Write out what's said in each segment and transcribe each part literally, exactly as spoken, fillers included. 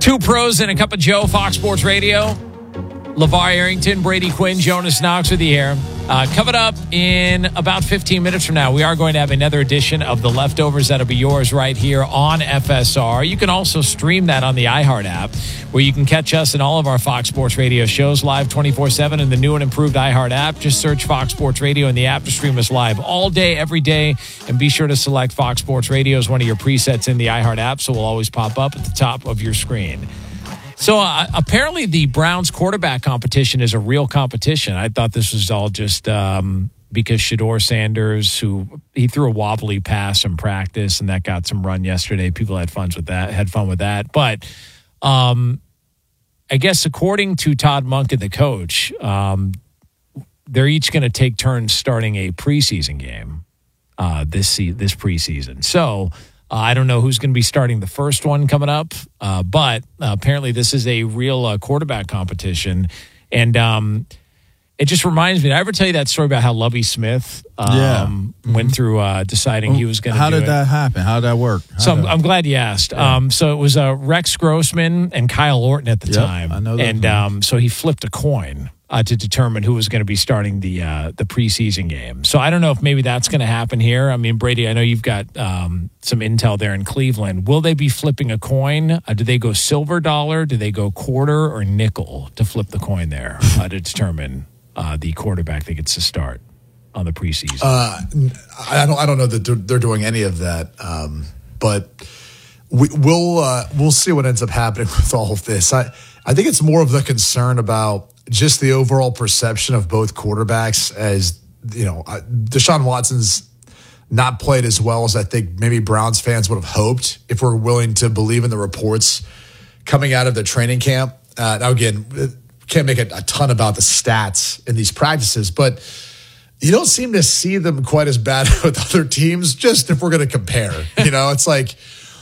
Two pros and a cup of Joe, Fox Sports Radio. LeVar Arrington, Brady Quinn, Jonas Knox with you here. Uh, coming up in about fifteen minutes from now, we are going to have another edition of The Leftovers that'll be yours right here on F S R. You can also stream that on the iHeart app, where you can catch us and all of our Fox Sports Radio shows live twenty-four seven in the new and improved iHeart app. Just search Fox Sports Radio in the app to stream us live all day, every day. And be sure to select Fox Sports Radio as one of your presets in the iHeart app, so we'll always pop up at the top of your screen. So uh, apparently the Browns quarterback competition is a real competition. I thought this was all just um, because Shedeur Sanders, who he threw a wobbly pass in practice, and that got some run yesterday. People had fun with that. Had fun with that. But um, I guess according to Todd Monken, the coach, um, they're each going to take turns starting a preseason game uh, this se- this preseason. So. Uh, I don't know who's going to be starting the first one coming up, uh, but uh, apparently this is a real uh, quarterback competition. And um, it just reminds me, did I ever tell you that story about how Lovie Smith um, yeah. went through uh, deciding well, he was going to do it? How did that happen? How did that work? How so I'm, that... I'm glad you asked. Yeah. Um, so it was uh, Rex Grossman and Kyle Orton at the yep, time. I know that. And um, so he flipped a coin. Uh, to determine who was going to be starting the uh, the preseason game. So I don't know if maybe that's going to happen here. I mean, Brady, I know you've got um, some intel there in Cleveland. Will they be flipping a coin? Uh, do they go silver dollar? Do they go quarter or nickel to flip the coin there uh, to determine uh, the quarterback that gets to start on the preseason? Uh, I don't. I don't know that they're, they're doing any of that. Um, but we, we'll uh, we'll see what ends up happening with all of this. I I think it's more of the concern about just the overall perception of both quarterbacks. As you know, Deshaun Watson's not played as well as I think maybe Browns fans would have hoped if we're willing to believe in the reports coming out of the training camp. Uh, now, again, can't make a, a ton about the stats in these practices, but you don't seem to see them quite as bad with other teams, just if we're going to compare. You know, it's like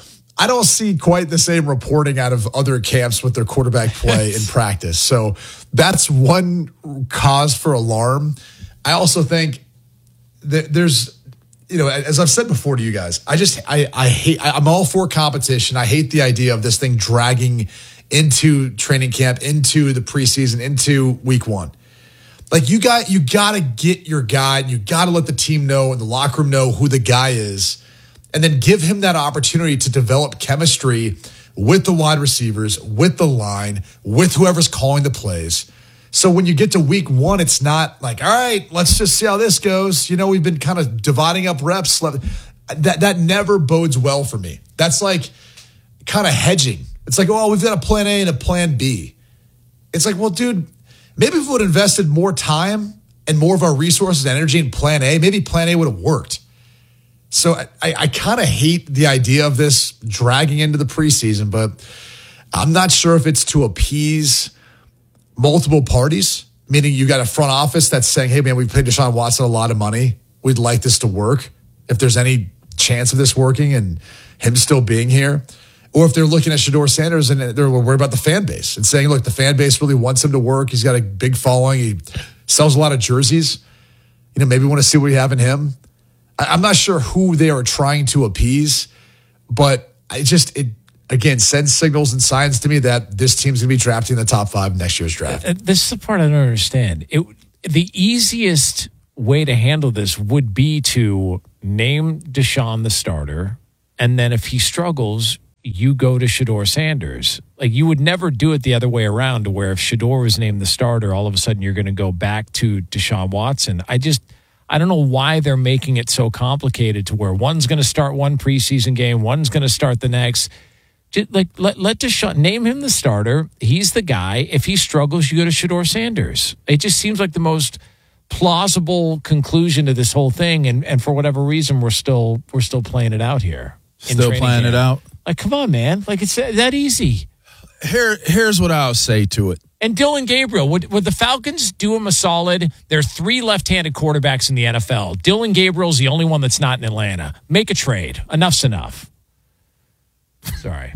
I don't see quite the same reporting out of other camps with their quarterback play in practice. So that's one cause for alarm. I also think that there's, you know, as I've said before to you guys, I just, I, I hate, I'm all for competition. I hate the idea of this thing dragging into training camp, into the preseason, into week one. Like you got, you got to get your guy, and you got to let the team know and the locker room know who the guy is, and then give him that opportunity to develop chemistry with the wide receivers, with the line, with whoever's calling the plays. So when you get to week one, it's not like, all right, let's just see how this goes. You know, we've been kind of dividing up reps. That that never bodes well for me. That's like kind of hedging. It's like, oh, we've got a plan A and a plan B. It's like, well, dude, maybe if we would have invested more time and more of our resources and energy in plan A, maybe plan A would have worked. So I, I kind of hate the idea of this dragging into the preseason, but I'm not sure if it's to appease multiple parties, meaning you got a front office that's saying, hey, man, we paid Deshaun Watson a lot of money. We'd like this to work. If there's any chance of this working and him still being here. Or if they're looking at Shedeur Sanders and they're worried about the fan base and saying, look, the fan base really wants him to work. He's got a big following. He sells a lot of jerseys. You know, maybe we want to see what we have in him. I'm not sure who they are trying to appease, but I just, it again, sends signals and signs to me that this team's going to be drafting in the top five next year's draft. Uh, this is the part I don't understand. It, the easiest way to handle this would be to name Deshaun the starter, and then if he struggles, you go to Shedeur Sanders. Like, you would never do it the other way around, to where if Shedeur was named the starter, all of a sudden you're going to go back to Deshaun Watson. I just... I don't know why they're making it so complicated to where one's going to start one preseason game, one's going to start the next. Just like let let Deshaun, name him the starter. He's the guy. If he struggles, you go to Shedeur Sanders. It just seems like the most plausible conclusion to this whole thing. And and for whatever reason, we're still we're still playing it out here. Still playing it out. Like, come on, man! Like, it's that easy. Here, here's what I'll say to it. And Dylan Gabriel, would, would the Falcons do him a solid? There are three left-handed quarterbacks in the N F L. Dylan Gabriel's the only one that's not in Atlanta. Make a trade. Enough's enough. Sorry.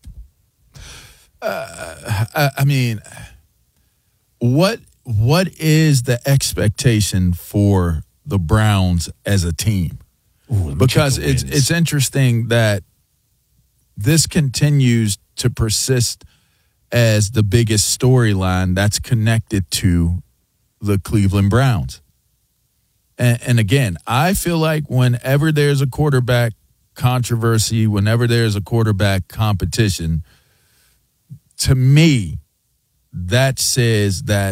Uh, I, I mean, what what is the expectation for the Browns as a team? Ooh, because it's it's interesting that this continues to persist as the biggest storyline that's connected to the Cleveland Browns. And, and again, I feel like whenever there's a quarterback controversy, whenever there's a quarterback competition, to me, that says that,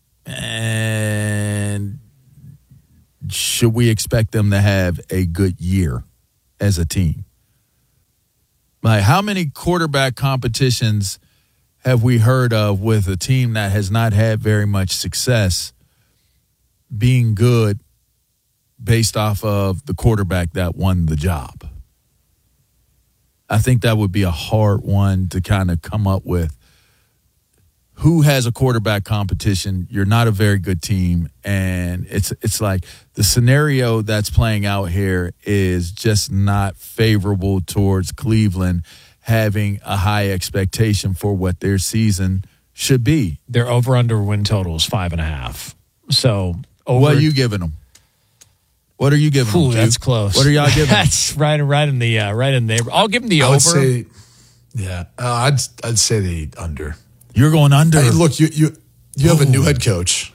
and should we expect them to have a good year as a team? Like, how many quarterback competitions have we heard of with a team that has not had very much success being good based off of the quarterback that won the job? I think that would be a hard one to kind of come up with. Who has a quarterback competition? You're not a very good team. And it's it's like the scenario that's playing out here is just not favorable towards Cleveland having a high expectation for what their season should be. Their over-under win total is five and a half. So over, what are you giving them? What are you giving Ooh, them? That's Duke? close. What are y'all giving? That's right, right in the uh, right in the. I'll give them the I over. would say, yeah, uh, I'd I'd say the under. You're going under. Hey, look, you you you have a new head coach,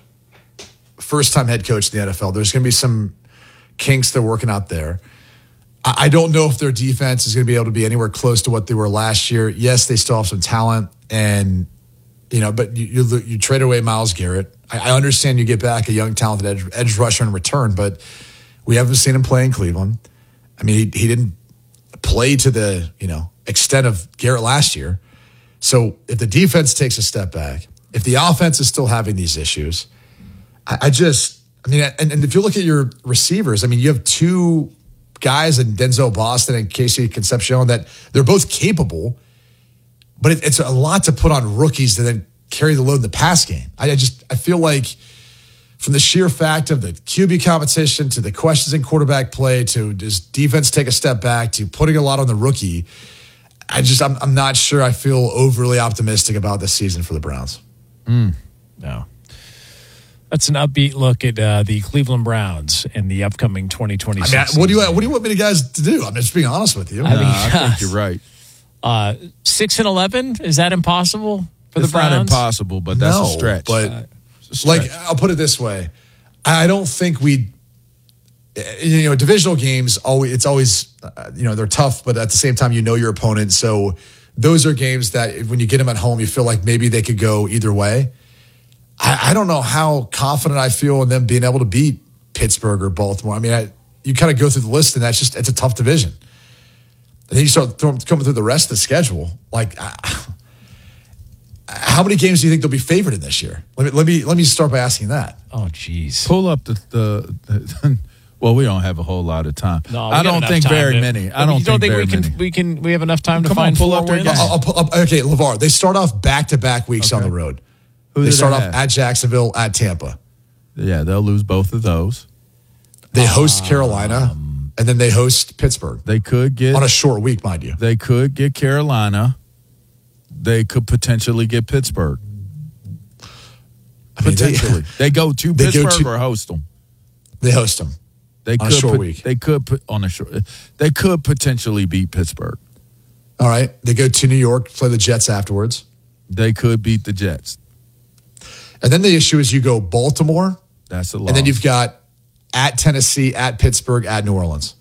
first time head coach in the N F L. There's going to be some kinks they're working out there. I, I don't know if their defense is going to be able to be anywhere close to what they were last year. Yes, they still have some talent, and you know, but you you, you trade away Myles Garrett. I, I understand you get back a young, talented edge, edge rusher in return, but we haven't seen him play in Cleveland. I mean, he, he didn't play to the you know extent of Garrett last year. So if the defense takes a step back, if the offense is still having these issues, I, I just, I mean, and, and if you look at your receivers, I mean, you have two guys in Denzel Boston and Casey Concepcion that they're both capable, but it, it's a lot to put on rookies to then carry the load in the pass game. I, I just, I feel like from the sheer fact of the Q B competition to the questions in quarterback play to does defense take a step back to putting a lot on the rookie, I just, I'm, I'm not sure I feel overly optimistic about this season for the Browns. Mm, no. That's an upbeat look at uh, the Cleveland Browns in the upcoming twenty twenty-six I mean, what do you what do you want me to guys to do? I'm just being honest with you. I mean, Nah, I think you're right. Uh, six and eleven, is that impossible for It's the Browns? not impossible, but that's no, a stretch. But Uh, it's a stretch. like, I'll put it this way: I don't think we, you know, divisional games always it's always uh, you know they're tough, but at the same time you know your opponent, so those are games that when you get them at home, you feel like maybe they could go either way. I, I don't know how confident I feel in them being able to beat Pittsburgh or Baltimore. I mean, I, you kind of go through the list, and that's just it's a tough division. And then you start throwing, coming through the rest of the schedule. Like, uh, how many games do you think they'll be favored in this year? Let me let me let me start by asking that. Oh, jeez. Pull up the, the, the well, we don't have a whole lot of time. No, we I got don't enough think time very to- many. I You don't think, very we can many. we can we have enough time to Come on, find pull four up their wins? game. I'll, I'll, pull up- okay, LeVar, they start off back-to-back weeks on Okay. the road. Who They do start off have? at Jacksonville, at Tampa. Yeah, they'll lose both of those. They host Carolina, and then they host Pittsburgh They could get on a short week, mind you. they could get Carolina. They could potentially get Pittsburgh. I mean, they- Potentially, they, go to they go Pittsburgh to- or host them. They host them. They On a could short put- week. They could put on a short. They could potentially beat Pittsburgh. All right. They go to New York, play the Jets afterwards. They could beat the Jets. And then the issue is you go Baltimore, That's a loss. and then you've got at Tennessee, at Pittsburgh, at New Orleans.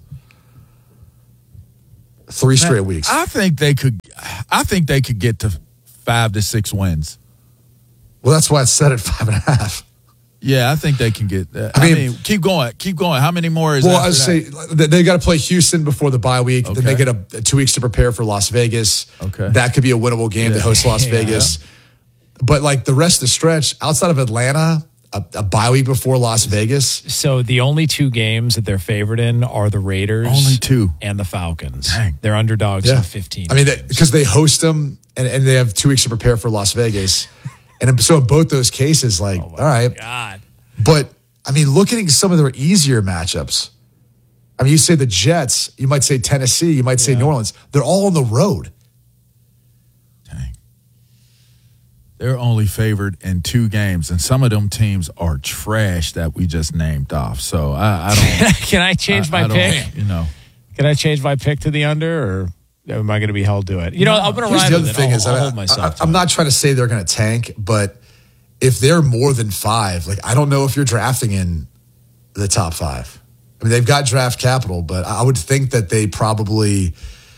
Three straight weeks. I think they could. I think they could get to five to six wins. Well, that's why it's set at five and a half. Yeah, I think they can get that. I I mean, mean- keep going. Keep going. How many more is Well, after I would that? say they, they got to play Houston before the bye week. Then they Okay. get a, two weeks to prepare for Las Vegas. Okay. That could be a winnable game. They Yeah. host Las Yeah. Vegas. But like the rest of the stretch, outside of Atlanta, a, a bye week before Las Vegas. So the only two games that they're favored in are the Raiders, Only two. and the Falcons. Dang. They're underdogs in fifteen. I mean, because they, they host them and, and they have two weeks to prepare for Las Vegas. And so in both those cases, like, all right. God. But, I mean, looking at some of their easier matchups, I mean, you say the Jets, you might say Tennessee, you might say Yeah. New Orleans. They're all on the road. Dang. They're only favored in two games, and some of them teams are trash that we just named off. So I, I don't. Can I change I- my I don't- pick? You know, Can I change my pick to the under, or am I going to be held to it? You know, I'm going to Here's ride the with other it. thing I'll, is, I'll I, hold myself. I, I'm not trying to say they're going to tank, but if they're more than five, like I don't know if you're drafting in the top five. I mean, they've got draft capital, but I would think that they probably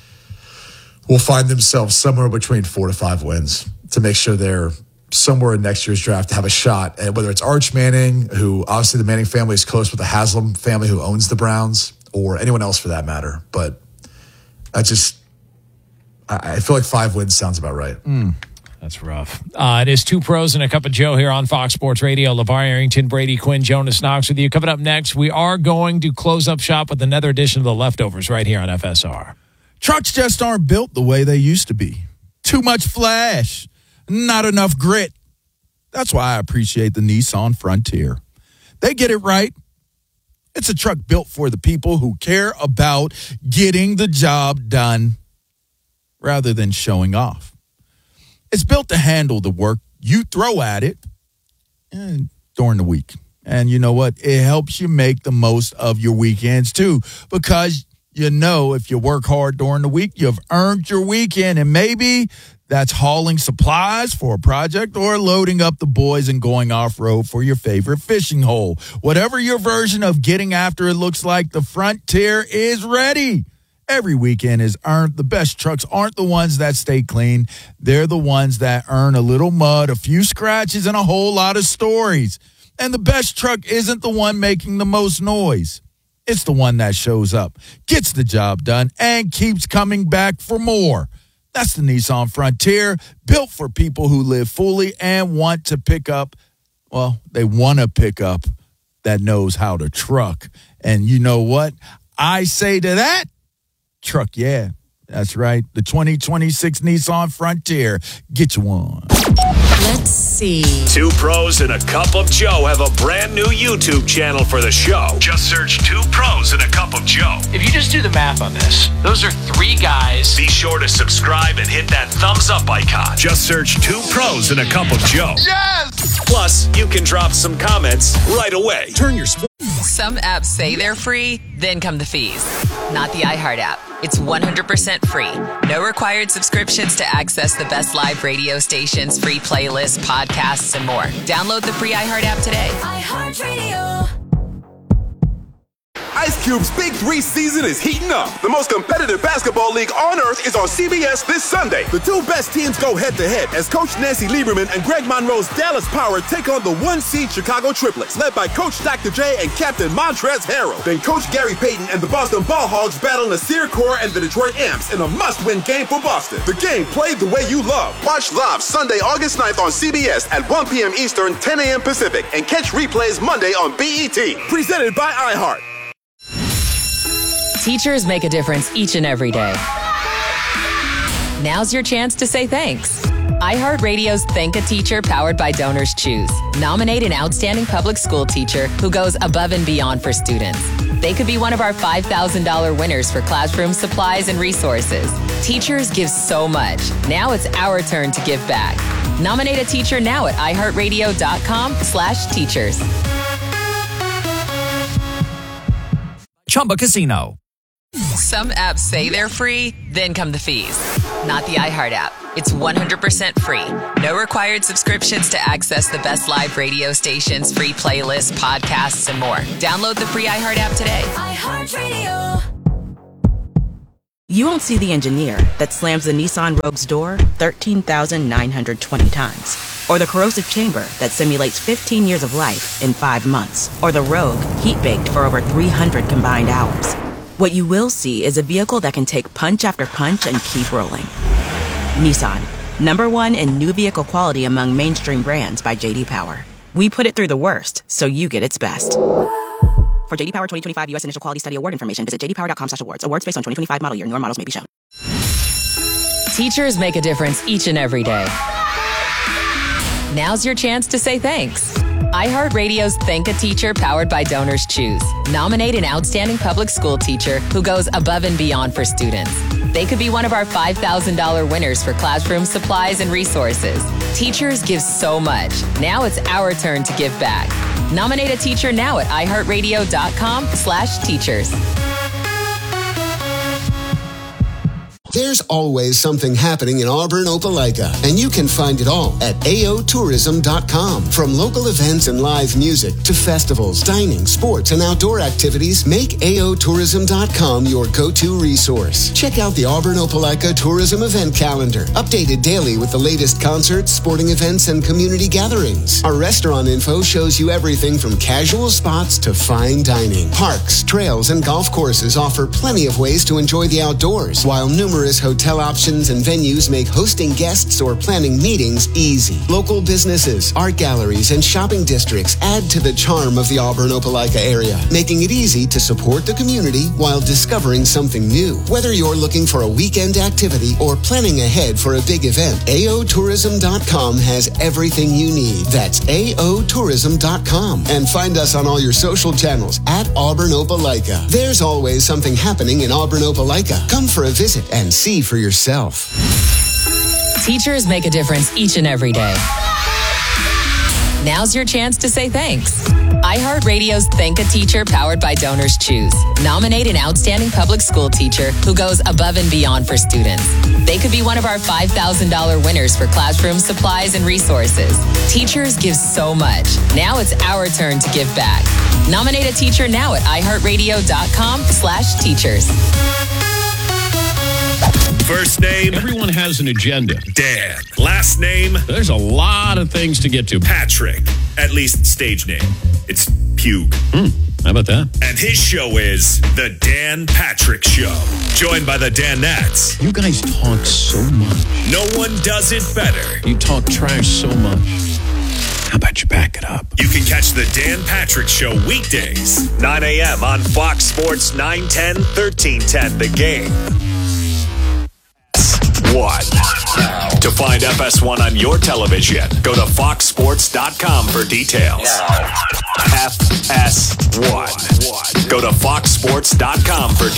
will find themselves somewhere between four to five wins to make sure they're somewhere in next year's draft to have a shot at whether it's Arch Manning, who obviously the Manning family is close with the Haslam family who owns the Browns, or anyone else for that matter. But I just, I, I feel like five wins sounds about right. Mm. That's rough. Uh, it is Two Pros and a Cup of Joe here on Fox Sports Radio. LeVar Arrington, Brady Quinn, Jonas Knox with you. Coming up next, we are going to close up shop with another edition of The Leftovers right here on F S R. Trucks just aren't built the way they used to be. Too much flash, not enough grit. That's why I appreciate the Nissan Frontier. They get it right. It's a truck built for the people who care about getting the job done rather than showing off. It's built to handle the work you throw at it and during the week. And you know what? It helps you make the most of your weekends too, because you know if you work hard during the week, you've earned your weekend. And maybe that's hauling supplies for a project or loading up the boys and going off-road for your favorite fishing hole. Whatever your version of getting after it looks like, the Frontier is ready. Every weekend is earned. The best trucks aren't the ones that stay clean. They're the ones that earn a little mud, a few scratches, and a whole lot of stories. And the best truck isn't the one making the most noise. It's the one that shows up, gets the job done, and keeps coming back for more. That's the Nissan Frontier, built for people who live fully and want to pick up, well, they want to pick up that knows how to truck. And you know what? I say to that, truck, yeah. That's right. The twenty twenty-six Nissan Frontier. Get you one. Let's see. Two Pros and a Cup of Joe have a brand new YouTube channel for the show. Just search Two Pros and a Cup of Joe. If you just do the math on this, those are three guys. Be sure to subscribe and hit that thumbs up icon. Just search Two Pros and a Cup of Joe. Yes! Plus, you can drop some comments right away. Turn your sports. Some apps say they're free, then come the fees. Not the iHeart app. It's one hundred percent free. No required subscriptions to access the best live radio stations, free playlists, podcasts, and more. Download the free iHeart app today. iHeartRadio. Ice Cube's Big Three season is heating up. The most competitive basketball league on earth is on C B S this Sunday. The two best teams go head-to-head as Coach Nancy Lieberman and Greg Monroe's Dallas Power take on the one-seed Chicago Triplets, led by Coach Doctor J and Captain Montrezl Harrell. Then Coach Gary Payton and the Boston Ball Hogs battle Nasir Kaur and the Detroit Amps in a must-win game for Boston. The game played the way you love. Watch live Sunday, August ninth on C B S at one p.m. Eastern, ten a.m. Pacific, and catch replays Monday on B E T. Presented by iHeart. Teachers make a difference each and every day. Now's your chance to say thanks. iHeartRadio's Thank a Teacher, powered by Donors Choose. Nominate an outstanding public school teacher who goes above and beyond for students. They could be one of our five thousand dollars winners for classroom supplies and resources. Teachers give so much. Now it's our turn to give back. Nominate a teacher now at iHeartRadio.com slash teachers. Chumba Casino. Some apps say they're free, then come the fees. Not the iHeart app. It's one hundred percent free. No required subscriptions to access the best live radio stations, free playlists, podcasts, and more. Download the free iHeart app today. iHeartRadio. You won't see the engineer that slams the Nissan Rogue's door thirteen thousand nine hundred twenty times. Or the corrosive chamber that simulates fifteen years of life in five months. Or the Rogue heat-baked for over three hundred combined hours. What you will see is a vehicle that can take punch after punch and keep rolling. Nissan, number one in new vehicle quality among mainstream brands by J D Power. We put it through the worst, so you get its best. For J D Power twenty twenty-five U S Initial Quality Study Award information, visit j d power dot com slash awards. Awards based on twenty twenty-five model year. Newer models may be shown. Teachers make a difference each and every day. Now's your chance to say thanks. iHeartRadio's Thank a Teacher, powered by Donors Choose. Nominate an outstanding public school teacher who goes above and beyond for students. They could be one of our five thousand dollars winners for classroom supplies and resources. Teachers give so much. Now it's our turn to give back. Nominate a teacher now at iHeartRadio.com slash teachers. There's always something happening in Auburn, Opelika, and you can find it all at A O tourism dot com. From local events and live music to festivals, dining, sports, and outdoor activities, make A O tourism dot com your go-to resource. Check out the Auburn Opelika Tourism Event Calendar, updated daily with the latest concerts, sporting events, and community gatherings. Our restaurant info shows you everything from casual spots to fine dining. Parks, trails, and golf courses offer plenty of ways to enjoy the outdoors, while numerous hotel options and venues make hosting guests or planning meetings easy. Local businesses, art galleries, and shopping districts add to the charm of the Auburn Opelika area, making it easy to support the community while discovering something new. Whether you're looking for a weekend activity or planning ahead for a big event, A O tourism dot com has everything you need. That's A O tourism dot com. And find us on all your social channels at Auburn Opelika. There's always something happening in Auburn Opelika. Come for a visit and see for yourself. Teachers make a difference each and every day. Now's your chance to say thanks. iHeartRadio's Thank a Teacher, powered by Donors Choose. Nominate an outstanding public school teacher who goes above and beyond for students. They could be one of our five thousand dollars winners for classroom supplies and resources. Teachers give so much. Now it's our turn to give back. Nominate a teacher now at iHeartRadio.com slash teachers. First name. Everyone has an agenda. Dan. Last name. There's a lot of things to get to. Patrick. At least stage name. It's Pug. Hmm. How about that? And his show is The Dan Patrick Show. Joined by the Danettes. You guys talk so much. No one does it better. You talk trash so much. How about you back it up? You can catch the Dan Patrick Show weekdays, nine a.m. on Fox Sports nine ten, thirteen ten The Game. One. To find F S one on your television, go to fox sports dot com for details. F S one. Go to fox sports dot com for